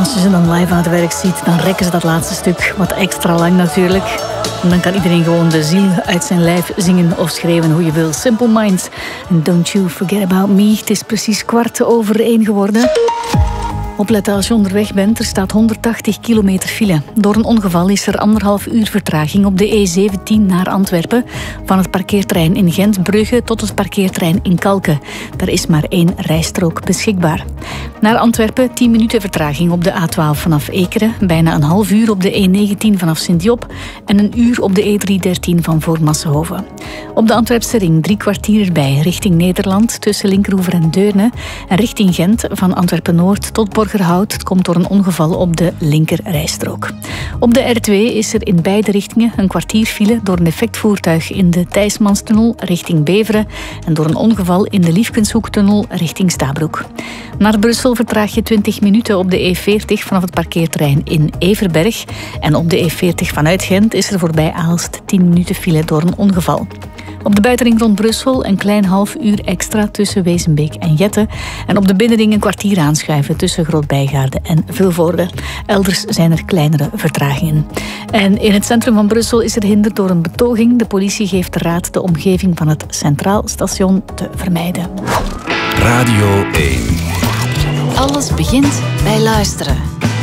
als je ze dan live aan het werk ziet, dan rekken ze dat laatste stuk wat extra lang natuurlijk. En dan kan iedereen gewoon de ziel uit zijn lijf zingen of schreeuwen hoe je wil. Simple Minds en Don't You Forget About Me. Het is precies 1:15 geworden. Opletten als je onderweg bent, er staat 180 kilometer file. Door een ongeval is er 1,5 uur vertraging op de E17 naar Antwerpen. Van het parkeerterrein in Gent-Brugge tot het parkeerterrein in Kalken. Er is maar 1 rijstrook beschikbaar. Naar Antwerpen 10 minuten vertraging op de A12 vanaf Ekeren. Bijna een half uur op de E19 vanaf Sint-Job. En een uur op de E313 van voor Massenhoven. Op de Antwerpse ring 3 kwartier erbij richting Nederland tussen Linkeroever en Deurne. En richting Gent van Antwerpen-Noord tot Borgerhout. Het komt door een ongeval op de linker rijstrook. Op de R2 is er in beide richtingen een kwartier file door een defectvoertuig in de Thijsmanstunnel richting Beveren en door een ongeval in de Liefkenshoektunnel richting Stabroek. Naar Brussel vertraag je 20 minuten op de E40 vanaf het parkeerterrein in Everberg. En op de E40 vanuit Gent is er voorbij Aalst 10 minuten file door een ongeval. Op de buitenring rond Brussel een klein half uur extra tussen Wezenbeek en Jette. En op de binnenring een kwartier aanschuiven tussen Groot-Bijgaarde en Vilvoorde. Elders zijn er kleinere vertragingen. En in het centrum van Brussel is er hinder door een betoging. De politie geeft de raad de omgeving van het Centraal Station te vermijden. Radio 1. Alles begint bij luisteren.